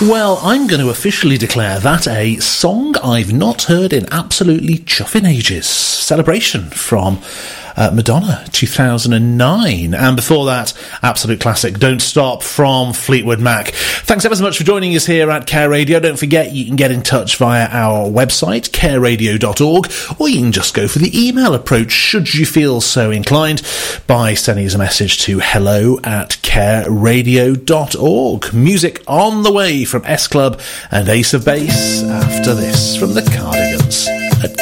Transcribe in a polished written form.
Well, I'm going to officially declare that a song I've not heard in absolutely chuffing ages. Celebration from Madonna, 2009. And before that, absolute classic, Don't Stop from Fleetwood Mac. Thanks ever so much for joining us here at Care Radio. Don't forget, you can get in touch via our website, careradio.org, or you can just go for the email approach, should you feel so inclined, by sending us a message to hello@careradio.org. Music on the way from S Club and Ace of Base after this from the Cardigans at